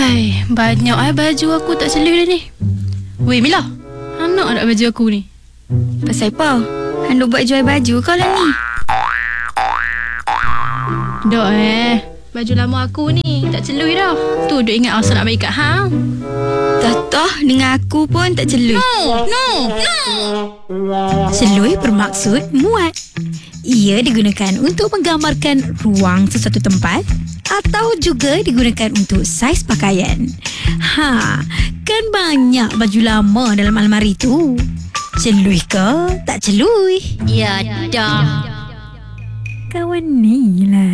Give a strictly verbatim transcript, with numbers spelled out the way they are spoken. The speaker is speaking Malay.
Hai, banyak ai baju aku tak celui dah ni. Weh Mila, anak nak baju aku ni. Pasal apa? Anda buat jual baju kau lah ni? Dok eh, baju lama aku ni tak celui dah. Tu duk ingat asal nak bagi kat hang. Toh dengan aku pun tak celui. No, no, no. Celui bermaksud muat. Ia digunakan untuk menggambarkan ruang sesuatu tempat atau juga digunakan untuk saiz pakaian. Ha, kan banyak baju lama dalam almari tu. Celui ke? Tak celui. Ya dah. Kawan ni lah.